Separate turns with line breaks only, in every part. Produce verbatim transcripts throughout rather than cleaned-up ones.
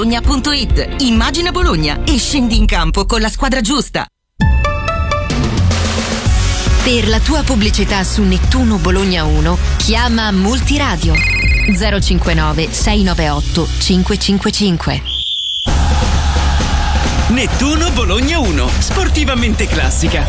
bologna punto it. Immagina Bologna e scendi in campo con la squadra giusta.
Per la tua pubblicità su Nettuno Bologna uno, chiama Multiradio zero cinquantanove sei nove otto cinque cinque cinque.
Nettuno Bologna uno, sportivamente classica.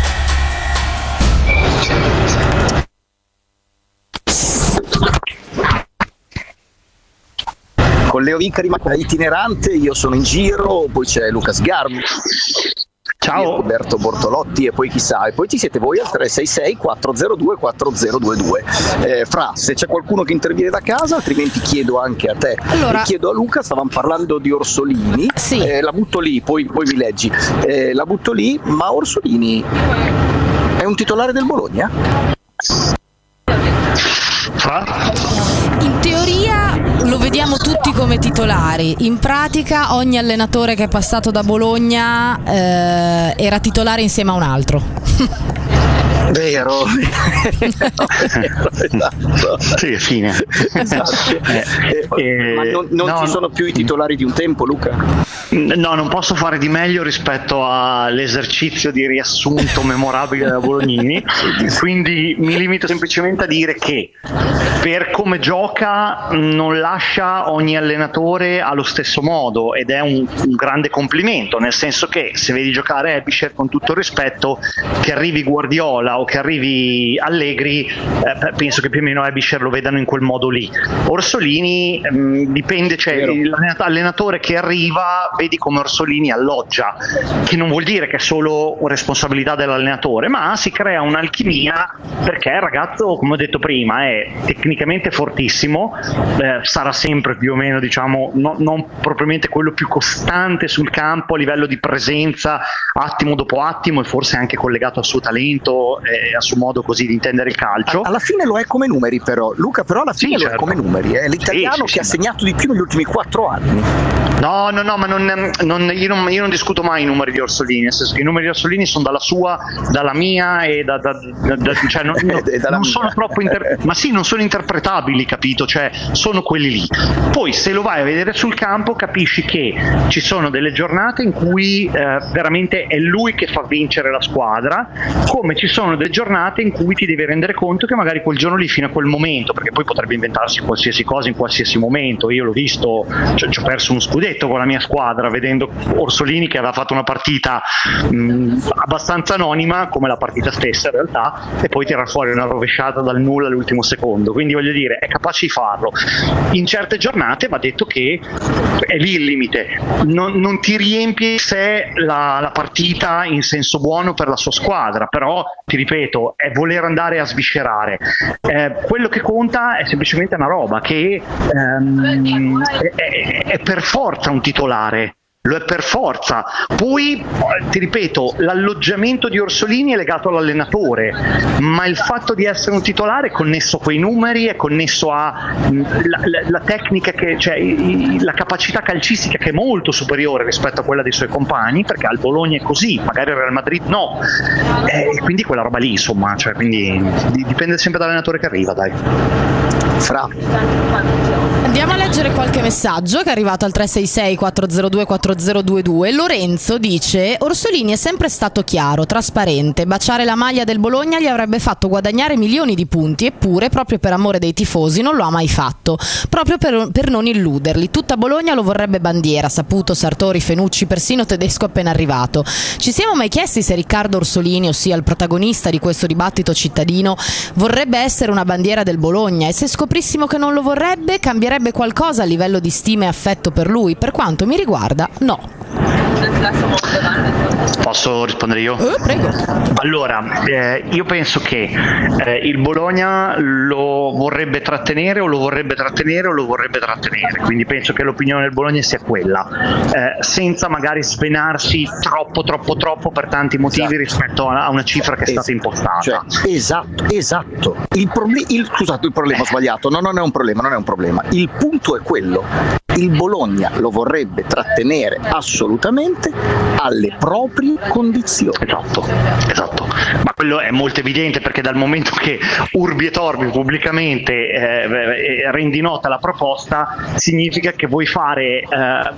Con Leo Vicari, ma itinerante, io sono in giro, poi c'è Luca Sgarbi. Ciao. Roberto Bortolotti e poi chissà, e poi ci siete voi al tre sei sei quattro zero due quattro zero due due. Eh, Fra, se c'è qualcuno che interviene da casa, altrimenti chiedo anche a te.
Allora,
e chiedo a Luca, stavamo parlando di Orsolini,
sì.
eh, la butto lì, poi, poi mi leggi, eh, la butto lì, ma Orsolini è un titolare del Bologna?
Fra?
In teoria lo vediamo tutti come titolari, in pratica ogni allenatore che è passato da Bologna eh, era titolare insieme a un altro.
Vero, vero, esatto.
Sì, fine.
Esatto.
Eh, eh,
ma non, non
no,
ci sono più i titolari di un tempo, Luca?
No, non posso fare di meglio rispetto all'esercizio di riassunto memorabile da Bolognini, quindi mi limito semplicemente a dire che per come gioca non lascia ogni allenatore allo stesso modo, ed è un, un grande complimento, nel senso che se vedi giocare Ebischer, con tutto il rispetto, che arrivi Guardiola o che arrivi Allegri, eh, penso che più o meno Ebischer lo vedano in quel modo lì. Orsolini mh, dipende, cioè l'allenatore che arriva, vedi come Orsolini alloggia, che non vuol dire che è solo responsabilità dell'allenatore, ma si crea un'alchimia, perché il ragazzo, come ho detto prima, è tecnicamente fortissimo, eh, sarà sempre più o meno, diciamo, no, non propriamente quello più costante sul campo a livello di presenza attimo dopo attimo, e forse anche collegato al suo talento e al suo modo così di intendere il calcio.
Alla fine lo è come numeri, però Luca, però alla fine
sì,
lo
certo.
è come numeri, è l'italiano
sì, sì,
che
sì,
ha segnato di più negli ultimi quattro anni.
No, no, no, ma non, non, io, non, io non discuto mai i numeri di Orsolini, nel senso che i numeri di Orsolini sono dalla sua, dalla mia e da, da, da, da cioè non, non, non sono troppo inter- ma sì, non sono interpretabili, capito? Cioè sono quelli lì. Poi se lo vai a vedere sul campo capisci che ci sono delle giornate in cui eh, veramente è lui che fa vincere la squadra, come ci sono delle giornate in cui ti devi rendere conto che magari quel giorno lì, fino a quel momento, perché poi potrebbe inventarsi qualsiasi cosa in qualsiasi momento. Io l'ho visto, cioè, ci ho perso uno scudetto con la mia squadra vedendo Orsolini che aveva fatto una partita mh, abbastanza anonima, come la partita stessa in realtà, e poi tirare fuori una rovesciata dal nulla all'ultimo secondo. Quindi voglio dire, è capace di farlo. In certe giornate va detto che è lì il limite, non, non ti riempie sé la, la partita in senso buono per la sua squadra, però ti ripeto, è voler andare a sviscerare. Eh, quello che conta è semplicemente una roba che ehm, è, è, è per forza un titolare, lo è per forza. Poi ti ripeto, l'alloggiamento di Orsolini è legato all'allenatore, ma il fatto di essere un titolare è connesso a quei numeri, è connesso a la, la, la tecnica, che, cioè la capacità calcistica, che è molto superiore rispetto a quella dei suoi compagni, perché al Bologna è così, magari al Real Madrid no, e quindi quella roba lì, insomma, cioè, quindi dipende sempre dall'allenatore che arriva, dai.
Fra.
Andiamo a leggere qualche messaggio che è arrivato al tre sei sei quattro zero due quattro zero due due. Lorenzo dice: Orsolini è sempre stato chiaro, trasparente, baciare la maglia del Bologna gli avrebbe fatto guadagnare milioni di punti, eppure proprio per amore dei tifosi non lo ha mai fatto, proprio per, per non illuderli. Tutta Bologna lo vorrebbe bandiera, Saputo, Sartori, Fenucci, persino Tedesco appena arrivato. Ci siamo mai chiesti se Riccardo Orsolini, ossia il protagonista di questo dibattito cittadino, vorrebbe essere una bandiera del Bologna? E se scoprissimo che non lo vorrebbe, cambierebbe qualcosa a livello di stima e affetto per lui? Per quanto mi riguarda, no.
Posso rispondere io?
Eh, prego.
Allora, eh, io penso che eh, il Bologna lo vorrebbe trattenere o lo vorrebbe trattenere o lo vorrebbe trattenere, quindi penso che l'opinione del Bologna sia quella, eh, senza magari svenarsi troppo troppo troppo per tanti motivi, esatto, rispetto a una cifra che è stata impostata.
Cioè, esatto, esatto. Il proble- il, scusate, il problema ho sbagliato, no, non è un problema, non è un problema. Il punto è quello. Il Bologna lo vorrebbe trattenere assolutamente alle proprie condizioni.
Esatto, esatto. Ma quello è molto evidente, perché dal momento che Urbi et Orbi pubblicamente eh, rendi nota la proposta, significa che vuoi fare eh,